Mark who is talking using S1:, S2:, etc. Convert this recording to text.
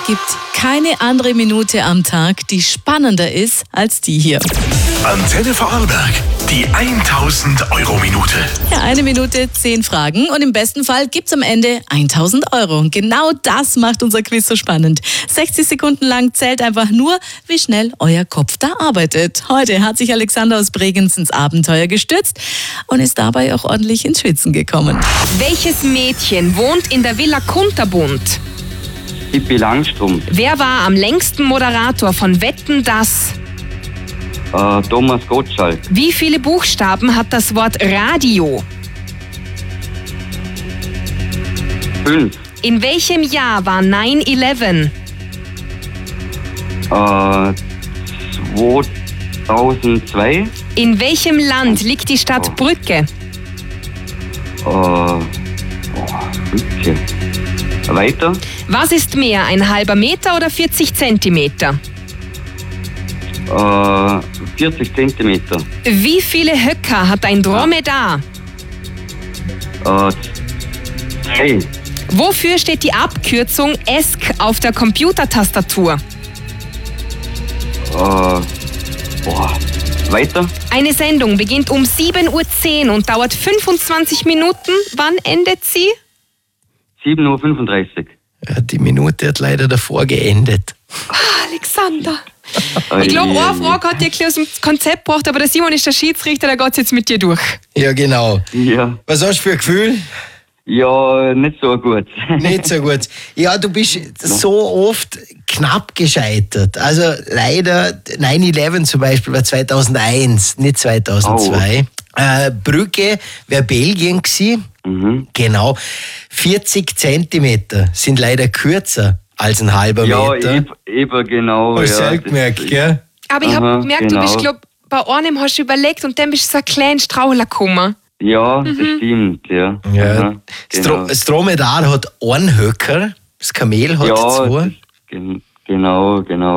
S1: gibt keine andere Minute am Tag, die spannender ist als die hier.
S2: Antenne Vorarlberg, die 1000-Euro-Minute.
S1: Ja, 1 Minute, 10 Fragen und im besten Fall gibt's am Ende 1000 Euro. Und genau das macht unser Quiz so spannend. 60 Sekunden lang zählt einfach nur, wie schnell euer Kopf da arbeitet. Heute hat sich Alexander aus Bregenz ins Abenteuer gestürzt und ist dabei auch ordentlich ins Schwitzen gekommen.
S3: Welches Mädchen wohnt in der Villa Kunterbund?
S4: Pippi Langstrumpf.
S3: Wer war am längsten Moderator von Wetten, dass?
S4: Thomas Gottschalk.
S3: Wie viele Buchstaben hat das Wort Radio?
S4: 5.
S3: In welchem Jahr war 9/11?
S4: 2002.
S3: In welchem Land liegt die Stadt Brügge?
S4: Brücke. Weiter.
S3: Was ist mehr, ein halber Meter oder 40 Zentimeter?
S4: 40 Zentimeter.
S3: Wie viele Höcker hat ein Dromedar?
S4: 3.
S3: Wofür steht die Abkürzung ESC auf der Computertastatur?
S4: Weiter.
S3: Eine Sendung beginnt um 7:10 Uhr und dauert 25 Minuten. Wann endet sie?
S4: 7:35 Uhr.
S5: Ja, die Minute hat leider davor geendet.
S3: Alexander. Ich glaube, eine Frage hat dir aus dem Konzept gebracht, aber der Simon ist der Schiedsrichter, der geht jetzt mit dir durch.
S5: Ja, genau.
S4: Ja.
S5: Was hast du für ein Gefühl?
S4: Ja, nicht so gut.
S5: Nicht so gut. Ja, du bist so oft knapp gescheitert. Also leider 9/11 zum Beispiel war 2001, nicht 2002. Brügge wäre Belgien gewesen. Genau. 40 Zentimeter sind leider kürzer als ein halber Meter.
S4: Ja, eben genau.
S5: Hast du selbst gemerkt, gell?
S3: Aber ich habe gemerkt,
S4: genau.
S3: du bist, glaube bei einem hast du überlegt und dann bist du so ein kleiner Strauchler gekommen.
S4: Ja, das stimmt, ja.
S5: Ja.
S4: Genau.
S5: Das Dromedar hat einen Höcker, das Kamel hat 2.
S4: Genau.